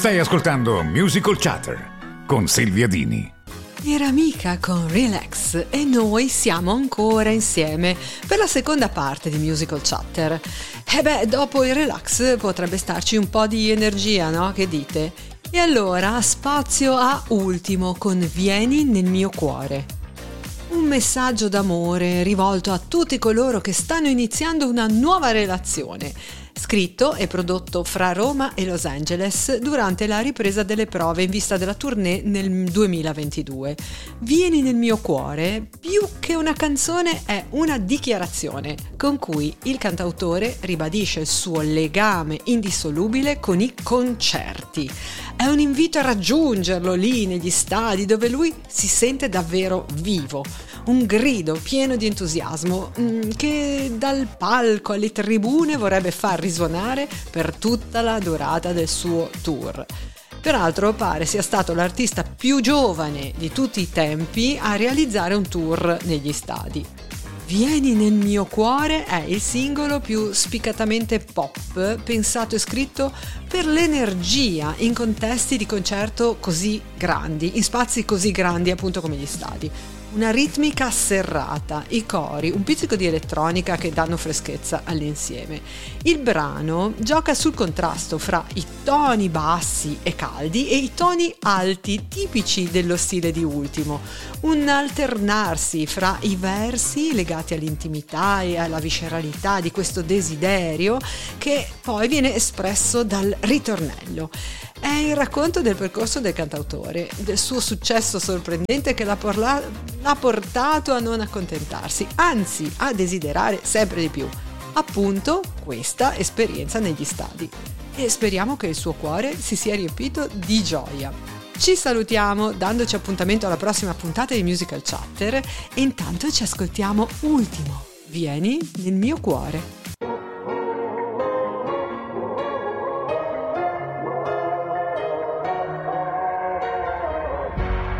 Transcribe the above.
Stai ascoltando Musical Chatter con Silvia Dini. Era amica con Relax e noi siamo ancora insieme per la seconda parte di Musical Chatter. Dopo il relax potrebbe starci un po' di energia, no? Che dite? E allora spazio a Ultimo con Vieni nel mio cuore. Un messaggio d'amore rivolto a tutti coloro che stanno iniziando una nuova relazione. Scritto e prodotto fra Roma e Los Angeles durante la ripresa delle prove in vista della tournée nel 2022. Vieni nel mio cuore, più che una canzone, è una dichiarazione con cui il cantautore ribadisce il suo legame indissolubile con i concerti. È un invito a raggiungerlo lì negli stadi dove lui si sente davvero vivo. Un grido pieno di entusiasmo che dal palco alle tribune vorrebbe far risuonare per tutta la durata del suo tour. Peraltro pare sia stato l'artista più giovane di tutti i tempi a realizzare un tour negli stadi. Vieni nel mio cuore è il singolo più spiccatamente pop pensato e scritto per l'energia in contesti di concerto così grandi, in spazi così grandi appunto come gli stadi. Una ritmica serrata, i cori, un pizzico di elettronica che danno freschezza all'insieme. Il brano gioca sul contrasto fra i toni bassi e caldi e i toni alti tipici dello stile di Ultimo. Un alternarsi fra i versi legati all'intimità e alla visceralità di questo desiderio che poi viene espresso dal ritornello. È il racconto del percorso del cantautore, del suo successo sorprendente che l'ha portato a non accontentarsi, anzi a desiderare sempre di più. Appunto, questa esperienza negli stadi. E speriamo che il suo cuore si sia riempito di gioia. Ci salutiamo dandoci appuntamento alla prossima puntata di Musical Chatter e intanto ci ascoltiamo Ultimo. Vieni nel mio cuore.